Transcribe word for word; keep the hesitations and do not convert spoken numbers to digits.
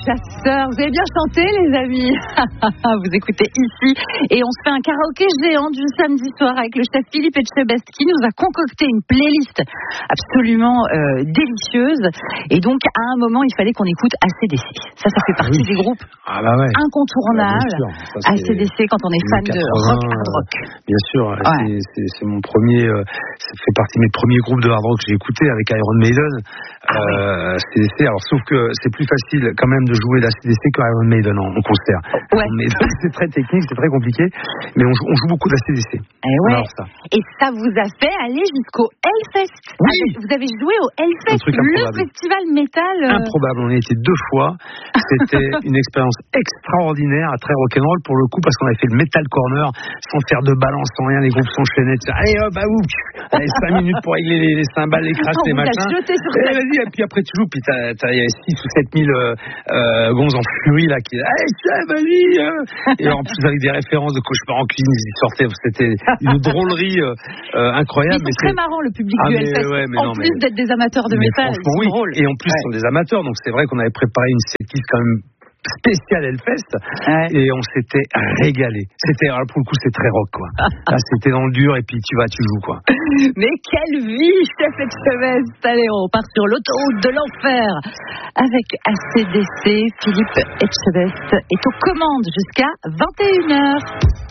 chasseurs. Vous avez bien chanté, les amis. Vous écoutez ici. Et on se fait un karaoké géant du samedi soir avec le chef Philippe Etchebest qui nous a concocté une playlist absolument euh, délicieuse. Et donc, à un moment, il fallait qu'on écoute A C D C. Ça, ça fait partie oui. des groupes ah bah ouais. incontournables. Ah, ça, A C D C quand on est fan de rock, hard rock. Bien sûr, ouais. c'est, c'est, c'est mon premier. Euh, ça fait partie de mes premiers groupes de hard rock que j'ai écouté avec Iron Maiden. Ah, euh, oui. A C D C. Alors, sauf que c'est plus facile quand même de jouer d'A C D C que Iron Maiden en, en concert. Ouais. Iron Maiden, c'est très technique, c'est très compliqué, mais on joue, on joue beaucoup d'A C D C. Et, ouais. ça. Et ça vous a fait aller jusqu'au Hellfest. Oui. Avec, vous avez joué au Hellfest, le festival métal. Euh... Improbable. On y était deux fois. C'était une expérience extraordinaire, très rock'n'roll pour le coup, parce qu'on avait fait le Metal Corner sans faire de balance, sans rien. Les groupes s'enchaînaient. Allez hop, bah ouf. Allez, cinq minutes pour régler les, les cymbales, les crashs, les machins. Et vas-y, et puis après tu joues, puis t'as, t'as six ou sept mille euh, euh, gonzes en furie là qui allez tiens vas-y euh. Et en plus avec des références de cauchemar en cuisine ils sortaient, c'était une drôlerie euh, euh, incroyable. Mais c'est très marrant le public ah, du Hellfest ouais, en non, plus mais, d'être des amateurs de métal, ils sont oui. drôles. Et en plus ouais. ils sont des amateurs, donc c'est vrai qu'on avait préparé une setlist quand même spécial Hellfest ouais. et on s'était régalé. C'était alors pour le coup c'est très rock quoi. Là c'était dans le dur et puis tu vas tu joues quoi. Mais quelle vie, chef Etchebest. Allez, on part sur l'autoroute de l'enfer avec A C D C. Philippe Etchebest est aux commandes jusqu'à vingt et une heures.